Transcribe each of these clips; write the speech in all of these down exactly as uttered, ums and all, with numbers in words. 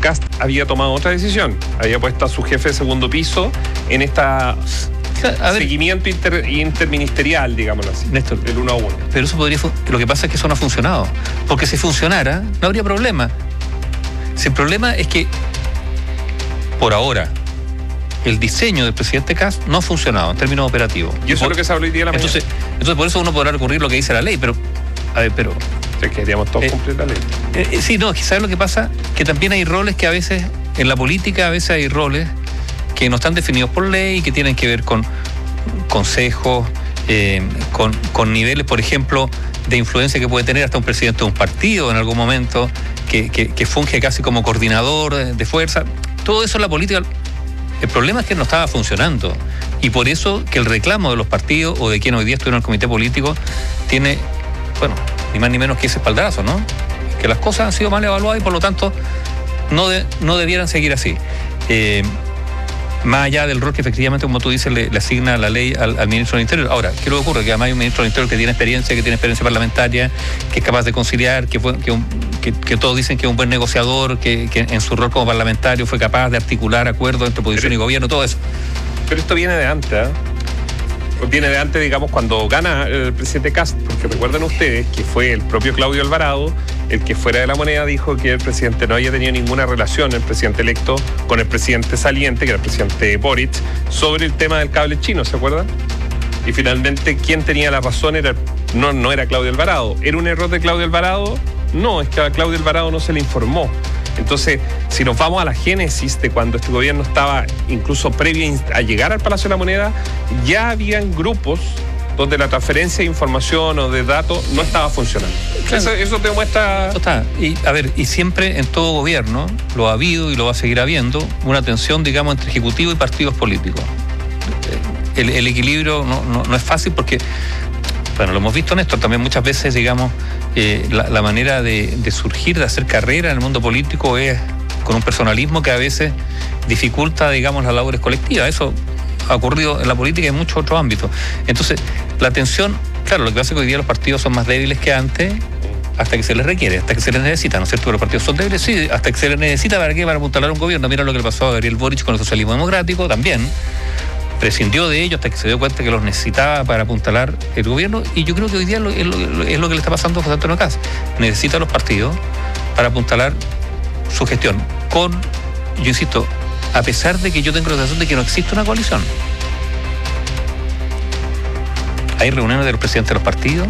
Kast había tomado otra decisión. Había puesto a su jefe de segundo piso en esta seguimiento inter, interministerial, digámoslo así. Néstor, el uno a uno. Pero eso podría... Lo que pasa es que eso no ha funcionado. Porque si funcionara, no habría problema. Si el problema es que, por ahora, el diseño del presidente Kast no ha funcionado en términos operativos. Y eso por, es lo que se habló hoy día de la mañana. Entonces, entonces, por eso uno podrá recurrir lo que dice la ley, pero... A ver, pero... Es que queríamos todos eh, cumplir la ley. Eh, sí, no, quizás lo que pasa que también hay roles que a veces, en la política a veces hay roles que no están definidos por ley, que tienen que ver con consejos, eh, con, con niveles, por ejemplo, de influencia que puede tener hasta un presidente de un partido en algún momento, que, que, que funge casi como coordinador de fuerza. Todo eso en la política... El problema es que no estaba funcionando. Y por eso que el reclamo de los partidos o de quien hoy día estuvo en el comité político tiene... bueno, ni más ni menos que ese espaldarazo, ¿no? Que las cosas han sido mal evaluadas y por lo tanto no, de, no debieran seguir así. Eh, más allá del rol que efectivamente, como tú dices, le, le asigna la ley al, al ministro del Interior. Ahora, ¿qué le ocurre? Que además hay un ministro del Interior que tiene experiencia, que tiene experiencia parlamentaria, que es capaz de conciliar, que, fue, que, un, que, que todos dicen que es un buen negociador, que, que en su rol como parlamentario fue capaz de articular acuerdos entre oposición pero, y gobierno, todo eso. Pero esto viene de antes, ¿eh? Viene de antes, digamos, cuando gana el presidente Kast, porque recuerden ustedes que fue el propio Claudio Alvarado el que fuera de La Moneda dijo que el presidente no había tenido ninguna relación, el presidente electo, con el presidente saliente, que era el presidente Boric, sobre el tema del cable chino, ¿se acuerdan? Y finalmente, ¿quién tenía la razón? Era no, no era Claudio Alvarado. ¿Era un error de Claudio Alvarado? No, es que a Claudio Alvarado no se le informó. Entonces, si nos vamos a la génesis de cuando este gobierno estaba incluso previo a llegar al Palacio de la Moneda, ya habían grupos donde la transferencia de información o de datos no estaba funcionando. Claro. Eso, eso te muestra... Eso está. Y, a ver, y siempre en todo gobierno lo ha habido y lo va a seguir habiendo una tensión, digamos, entre ejecutivo y partidos políticos. El, el equilibrio no, no, no es fácil porque, bueno, lo hemos visto, Néstor, también muchas veces, digamos, eh, la, la manera de, de surgir, de hacer carrera en el mundo político es con un personalismo que a veces dificulta, digamos, las labores colectivas. Eso ha ocurrido en la política y en muchos otros ámbitos. Entonces, la tensión, claro, lo que pasa es que hoy día los partidos son más débiles que antes, hasta que se les requiere, hasta que se les necesita, ¿no es cierto? Los partidos son débiles, sí, hasta que se les necesita, ¿para qué? Para apuntalar un gobierno. Mira lo que le pasó a Gabriel Boric con el socialismo democrático, también prescindió de ellos hasta que se dio cuenta que los necesitaba para apuntalar el gobierno, y yo creo que hoy día es lo, es lo, es lo que le está pasando a José Antonio Kast. Necesita a los partidos para apuntalar su gestión, con, yo insisto, a pesar de que yo tengo la sensación de que no existe una coalición. Hay reuniones de los presidentes de los partidos.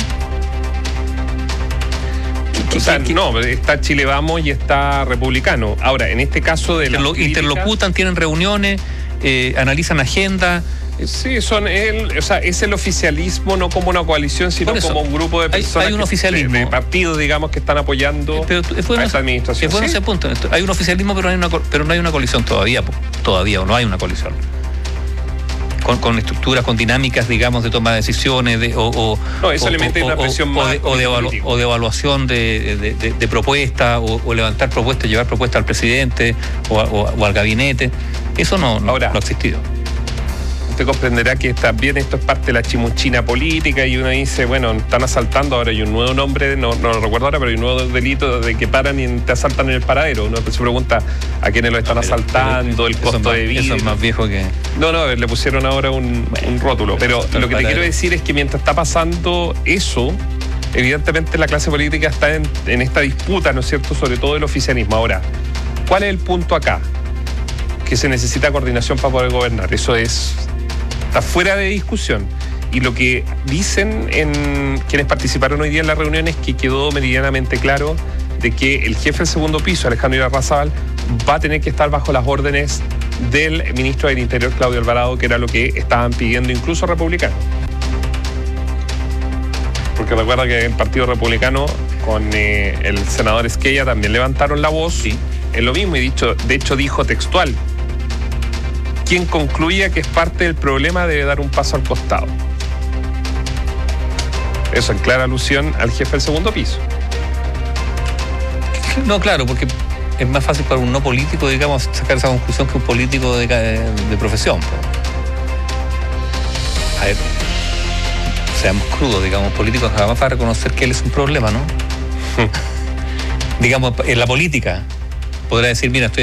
O sea, no, está Chile Vamos y está Republicano. Ahora, en este caso de la interlocutan, tienen reuniones, eh, analizan agenda. Sí, son el, o sea, es el oficialismo no como una coalición, sino como un grupo de personas, hay, hay un oficialismo, de, de partidos, digamos, que están apoyando pero fue a esta administración. Fue en ese punto. Hay un oficialismo, pero no hay una, pero no hay una coalición todavía, todavía, o no hay una coalición. Con, con estructuras, con dinámicas, digamos, de toma de decisiones, de, o, o, no, eso le mete una presión más o de, o, de evalu, o de evaluación de, de, de, de propuestas, o, o levantar propuestas, llevar propuestas al presidente o, o, o al gabinete. Eso no, no, Ahora, no ha existido. Usted comprenderá que también esto es parte de la chimuchina política, y uno dice, bueno, están asaltando, ahora hay un nuevo nombre, no, no lo recuerdo ahora, pero hay un nuevo delito de que paran y te asaltan en el paradero. Uno se pregunta a quiénes lo están no, pero, asaltando, pero, el costo más, de vida. Eso es más viejo que... No, no, le pusieron ahora un, bueno, un rótulo. Pero lo que te paradero. quiero decir es que mientras está pasando eso, evidentemente la clase política está en, en esta disputa, ¿no es cierto?, sobre todo el oficialismo. Ahora, ¿cuál es el punto acá? Que se necesita coordinación para poder gobernar. Eso es... está fuera de discusión. Y lo que dicen en quienes participaron hoy día en la reunión es que quedó meridianamente claro de que el jefe del segundo piso, Alejandro Irarrázaval, va a tener que estar bajo las órdenes del ministro del Interior, Claudio Alvarado, que era lo que estaban pidiendo incluso republicanos. Porque recuerda que el Partido Republicano con eh, el senador Esquella también levantaron la voz, sí, en lo mismo, y dicho, de hecho dijo textual: quien concluya que es parte del problema debe dar un paso al costado. Eso en clara alusión al jefe del segundo piso. No, claro, porque es más fácil para un no político, digamos, sacar esa conclusión que un político de, de profesión. A ver, seamos crudos, digamos, políticos jamás va a reconocer que él es un problema, ¿no? Digamos, en la política podrá decir, mira, estoy